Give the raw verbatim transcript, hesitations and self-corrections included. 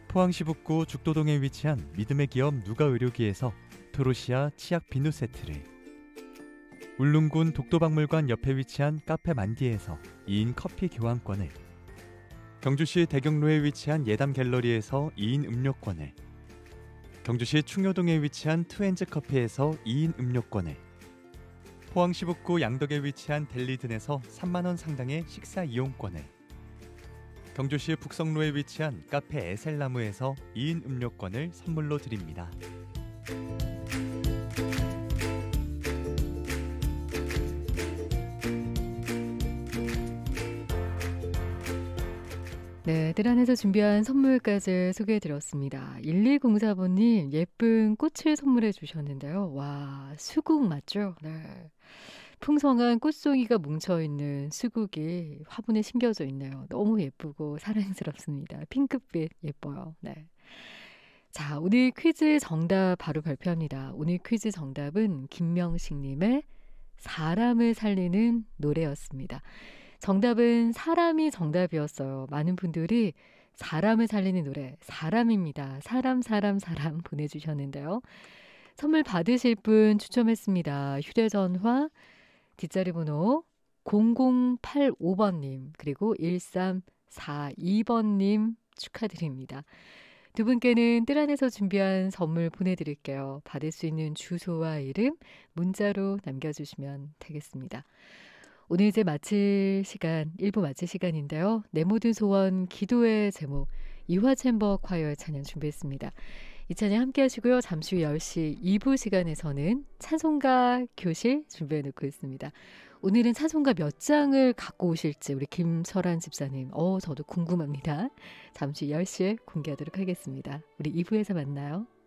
포항시 북구 죽도동에 위치한 믿음의 기업 누가의료기에서 토로시아 치약 비누 세트를, 울릉군 독도박물관 옆에 위치한 카페 만디에서 이 인 커피 교환권을, 경주시 대경로에 위치한 예담 갤러리에서 이 인 음료권을, 경주시 충효동에 위치한 투엔즈 커피에서 이 인 음료권을, 포항시 북구 양덕에 위치한 델리든에서 삼만 원 상당의 식사 이용권을, 경주시 북성로에 위치한 카페 에셀나무에서 이 인 음료권을 선물로 드립니다. 네, 뜰 안에서 준비한 선물까지 소개해드렸습니다. 일이공사 번님 예쁜 꽃을 선물해 주셨는데요. 와, 수국 맞죠? 네. 풍성한 꽃송이가 뭉쳐있는 수국이 화분에 심겨져 있네요. 너무 예쁘고 사랑스럽습니다. 핑크빛 예뻐요. 네. 자, 오늘 퀴즈 정답 바로 발표합니다. 오늘 퀴즈 정답은 김명식님의 사람을 살리는 노래였습니다. 정답은 사람이 정답이었어요. 많은 분들이 사람을 살리는 노래, 사람입니다. 사람, 사람, 사람 보내주셨는데요. 선물 받으실 분 추첨했습니다. 휴대전화 뒷자리 번호 공공팔오 번님 그리고 일삼사이 번님 축하드립니다. 두 분께는 뜰 안에서 준비한 선물 보내드릴게요. 받을 수 있는 주소와 이름 문자로 남겨주시면 되겠습니다. 오늘 이제 마칠 시간, 일 부 마칠 시간인데요. 내 모든 소원 기도의 제목 이화챔버 콰이어의 찬양 준비했습니다. 이 찬양 함께 하시고요. 잠시 후 열 시 이 부 시간에서는 찬송가 교실 준비해 놓고 있습니다. 오늘은 찬송가 몇 장을 갖고 오실지 우리 김설한 집사님, 어 저도 궁금합니다. 잠시 열 시에 공개하도록 하겠습니다. 우리 이 부에서 만나요.